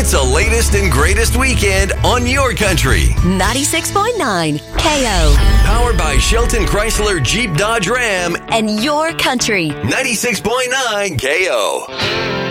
It's the latest and greatest weekend on your country. 96.9 KO. Powered by Shelton Chrysler Jeep Dodge Ram and your country. 96.9 KO.